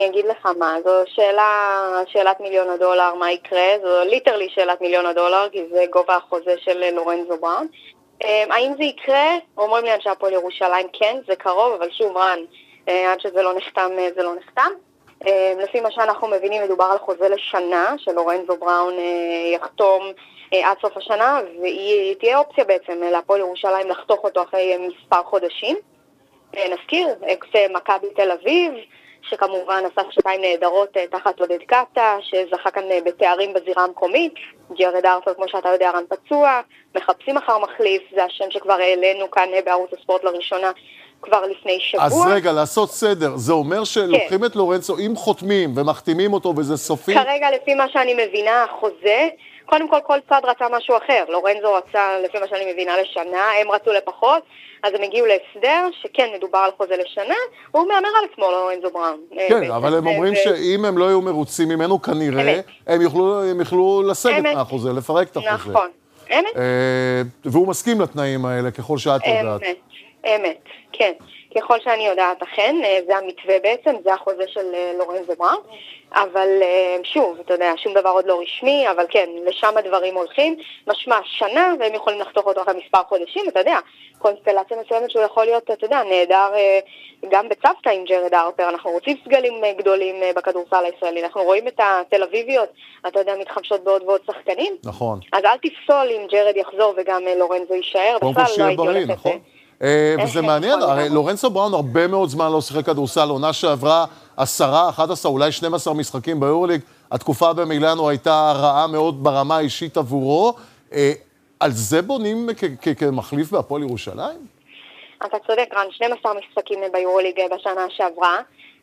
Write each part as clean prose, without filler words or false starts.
אגיד לך מה, זו שאלת מיליון הדולר, מה יקרה? זו ליטרלי שאלת מיליון הדולר, כי זה גובה החוזה של לורנזו בראון. האם זה יקרה? אומרים לי אנשי הפועל ירושלים, כן, זה קרוב, אבל שוב רן, עד שזה לא נחתם, זה לא נחתם. לפי מה שאנחנו מבינים, מדובר על חוזה לשנה, שלורנזו בראון יחתום עד סוף השנה, והיא תהיה אופציה בעצם להפועל ירושלים לחתוך אותו אחרי מספר חודשים. נזכיר, אקס מכבי תל אביב, שכמובן עשה שנתיים נהדרות תחת עודד קאטה, שזכה כאן בתארים בזירה המקומית. ג'רד ארפר, כמו שאתה יודע, רן פצוע, מחפשים אחר מחליף, זה השם שכבר העלינו כאן בערוץ הספורט לראשונה כבר לפני שבוע. אז רגע, לעשות סדר, זה אומר שלוקחים את לורנצו, אם חותמים ומחתימים אותו וזה סופי? כרגע לפי מה שאני מבינה, החוזה, קודם כל צד רצה משהו אחר. לורנזו רצה, לפי מה שאני מבינה, לשנה, הם רצו לפחות, אז הם הגיעו להסדר שכן מדובר על חוזה לשנה, הוא מאמר על עצמו לורנזו בראון. כן, אבל הם אומרים שאם הם לא היו מרוצים ממנו, כנראה הם יוכלו לסגת מהחוזה, לפרק את החוזה. נכון, אמת. והוא מסכים לתנאים האלה, ככל שאת יודעת. אמת, כן. ככל שאני יודעת, אכן, זה המתווה בעצם, זה החוזה של לורנזו בראון, אבל שוב, אתה יודע, שום דבר עוד לא רשמי, אבל כן, לשם הדברים הולכים, משמע שנה, והם יכולים לחתוך אותו אחרי מספר חודשים, אתה יודע, קונסטלציה מסוימת שהוא יכול להיות, אתה יודע, נהדר גם בצוותא עם ג'רד ארפר, אנחנו רוצים סגלים גדולים בכדורסל הישראלי, אנחנו רואים את התל אביביות, אתה יודע, מתחמשות בעוד ועוד שחקנים. נכון. אז אל תפסול אם ג'רד יחזור וגם לורנזו יישאר, בכלל לא הייתי הולכת. וזה מעניין, הרי לורנצו בראון הרבה מאוד זמן לא שיחק כדורסל, עונה שעברה 10, 11, אולי 12 משחקים ביורוליג, התקופה במילאנו הייתה רעה מאוד ברמה האישית עבורו, על זה בונים כמחליף בהפועל ירושלים? אתה צודק, רן, 12 משחקים ביורוליג בשנה שעברה,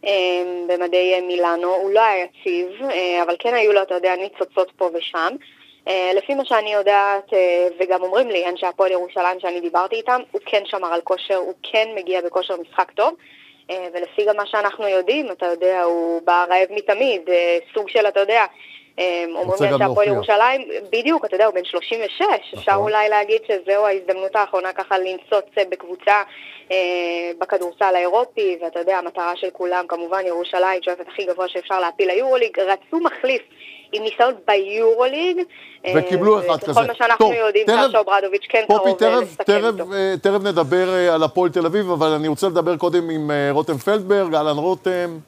במדי מילאנו, הוא לא היה יציב, אבל כן היו לו, אתה יודע, ניצוצות פה ושם, לפי מה שאני יודעת, וגם אומרים לי, אנשי הפועל ירושלים שאני דיברתי איתם, הוא כן שמר על כושר, הוא כן מגיע בכושר משחק טוב, ולפי גם מה שאנחנו יודעים, אתה יודע, הוא בא רעב מתמיד, סוג של, אתה יודע, אומרים לי אנשי הפועל ירושלים, בדיוק, אתה יודע, הוא בן 36, אפשר אולי להגיד שזהו ההזדמנות האחרונה ככה לנצוץ בקבוצה בכדורסל האירופי, ואתה יודע, המטרה של כולם, כמובן, ירושלים, שואפת הכי גבוה שאפשר להפיל ליורוליג, רצו מחליף עם ניסיון ביורוליג, וקיבלו אחד כזה. כל מה שאנחנו יודעים, סשה אוברדוביץ' כן קרוב לסכם איתו. תכף נדבר על הפועל תל אביב, אבל אני רוצה לדבר קודם עם רותם פלדברג, אהלן רותם.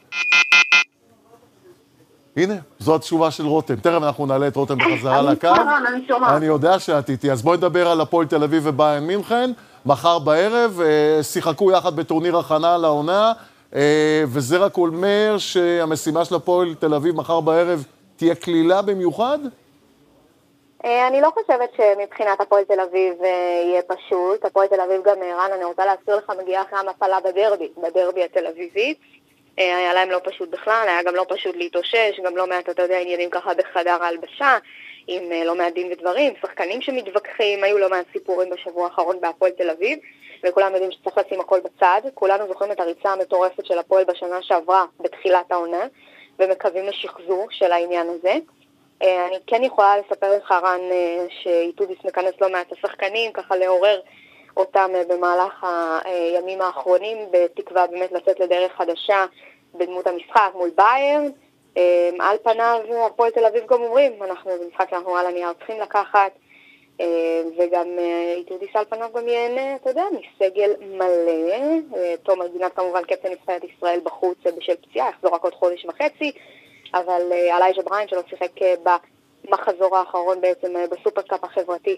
הנה, זו התשובה של רותם. תכף אנחנו נעלה את רותם בחזרה לקו. אני יודע שאת איתי. אז בואי נדבר על הפועל תל אביב וביירן מינכן. מחר בערב שיחקו יחד בטורניר הכנה לעונה, וזה רק אומר שהמשימה של הפועל תל אביב מחר בערב תהיה כלילה במיוחד? אני לא חושבת שמבחינת הפועל תל אביב יהיה פשוט. הפועל תל אביב גם רן, אני רוצה להזכיר לך, מגיעה אחרי המפלה בדרבי התל אביבית. היה להם לא פשוט בכלל, היה גם לא פשוט להתאושש, גם לא מעט, אתה יודע, עניינים ככה בחדר ההלבשה, עם לא מעט דין ודברים, שחקנים שמתווכחים, היו לא מעט סיפורים בשבוע האחרון בהפועל תל אביב, וכולם יודעים שצריך לשים הכל בצד. כולנו זוכרים את הריצה המטורפת של הפועל בשנה שעברה בתחילת העונה, ומקווים לשחזור של העניין הזה. אני כן יכולה לספר לך, רן, שאיתודיס מכנס לא מעט השחקנים, ככה לעורר אותם במהלך הימים האחרונים, בתקווה באמת לצאת לדרך חדשה בדמות המשחק מול ביירן. על פניו, הפועל תל אביב גם אומרים, אנחנו במשחק שאנחנו על הנייר צריכים לקחת, וגם איתודיס על פניו גם ייהנה, אתה יודע, מסגל מלא. תומר גינת כמובן קפטן נבחרת ישראל בחוץ בשל פציעה, יחזור רק עוד חודש וחצי, אבל אלייג'ה בריין שלא שיחק במחזור האחרון בעצם בסופרקאפ החברתי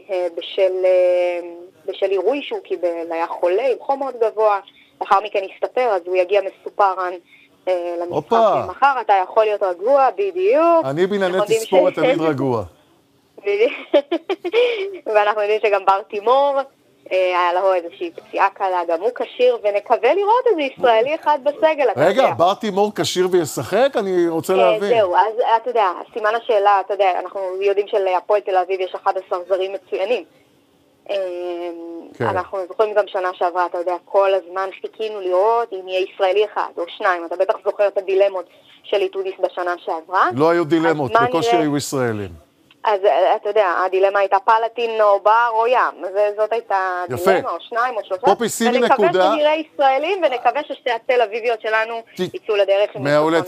בשל אירועי שהוא קיבל, היה חולה עם חום מאוד גבוה, לאחר מכן הסתפר, אז הוא יגיע מסופרן למשחק מחר, אתה יכול להיות רגוע, בדיוק. אני בענייני תספורת תמיד רגוע. ואנחנו יודעים שגם בר תימור, היה לו איזושהי פציעה קלה, גם הוא קשיר, ונקווה לראות איזה ישראלי אחד בסגל. רגע, בר תימור קשיר וישחק? אני רוצה להבין. זהו, אז אתה יודע, סימן השאלה, אתה יודע, אנחנו יודעים שלהפועל תל אביב יש 11 זרים מצוינים. אנחנו זוכרים גם שנה שעברה, אתה יודע, כל הזמן חיכינו לראות אם יהיה ישראלי אחד או שניים, אתה בטח זוכר את הדילמות של איתודיס בשנה שעברה. לא היו דילמות, בקושי היו ישראלים. אז אתה יודע, הדילמה הייתה פלטין או בר או ים, זאת הייתה דילמה או שניים או שלושה. פופי, שימי נקודה. ונקווה שנראה ישראלים ונקווה ששתי התל אביביות שלנו יצאו לדרך. מעולה.